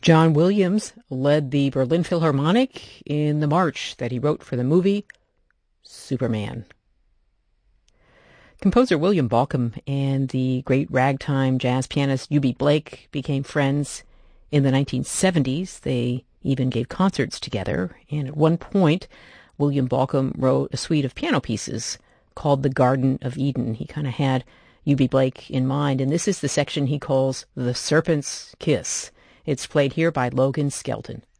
John Williams led the Berlin Philharmonic in the march that he wrote for the movie Superman. Composer William Bolcom and the great ragtime jazz pianist Eubie Blake became friends in the 1970s. They even gave concerts together, and at one point, William Bolcom wrote a suite of piano pieces called The Garden of Eden. He kind of had Eubie Blake in mind, and this is the section he calls The Serpent's Kiss. It's played here by Logan Skelton.